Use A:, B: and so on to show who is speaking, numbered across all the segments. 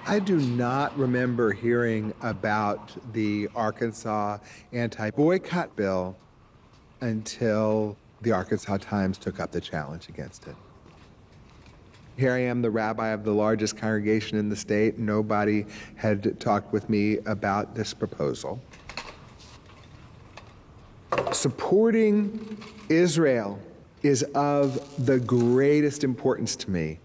A: I do not remember hearing about the Arkansas anti-boycott bill until the Arkansas Times took up the challenge against it. Here I am, the rabbi of the largest congregation in the state. Nobody had talked with me about this proposal. Supporting Israel is of the greatest importance to me.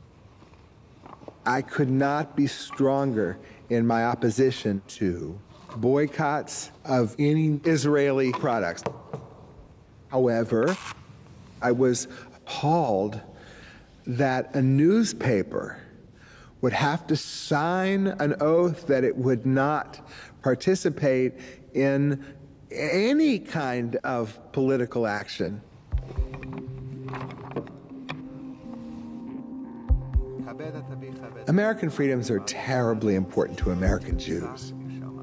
A: I could not be stronger in my opposition to boycotts of any Israeli products. However, I was appalled that a newspaper would have to sign an oath that it would not participate in any kind of political action. American freedoms are terribly important to American Jews.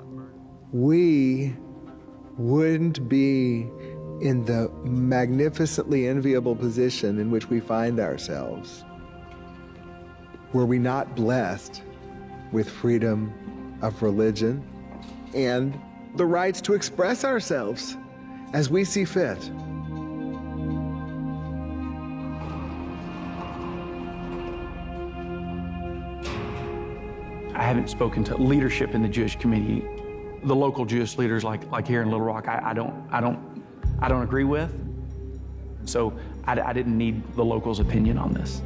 A: We wouldn't be in the magnificently enviable position in which we find ourselves were we not blessed with freedom of religion and the rights to express ourselves as we see fit.
B: I haven't spoken to leadership in the Jewish community, the local Jewish leaders like here in Little Rock. I don't agree with. So I didn't need the locals' opinion on this.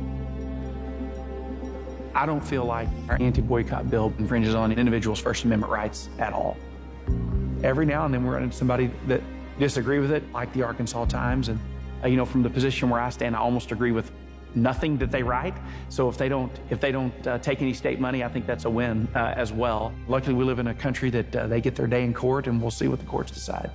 B: I don't feel like our anti-boycott bill infringes on an individual's First Amendment rights at all. Every now and then we run into somebody that disagree with it, like the Arkansas Times, and from the position where I stand, I almost agree with nothing that they write. So if they don't take any state money, I think that's a win as well. Luckily, we live in a country that they get their day in court, and we'll see what the courts decide.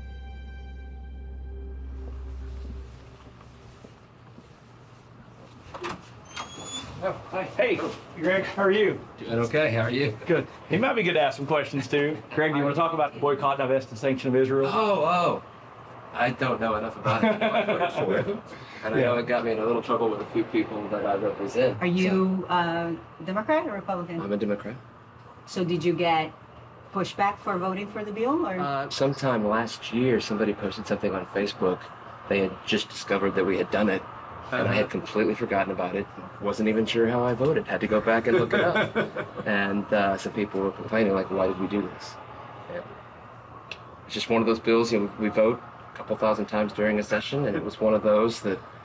B: Oh, hi. Hey, Greg, how are you?
C: Doing okay, how are you?
B: Good. He might be good to ask some questions too. Greg, do you want to talk about the boycott, divest, and sanction of Israel?
C: Oh. I don't know enough about it. I voted for it. And I know it got me in a little trouble with a few people that I represent.
D: Are you Democrat or Republican?
C: I'm a Democrat.
D: So did you get pushback for voting for the bill? Or?
C: Sometime last year, somebody posted something on Facebook. They had just discovered that we had done it. And I had completely forgotten about it. Wasn't even sure how I voted. Had to go back and look it up. And some people were complaining, like, why did we do this? And it's just one of those bills, we vote a couple thousand times during a session, and it was one of those that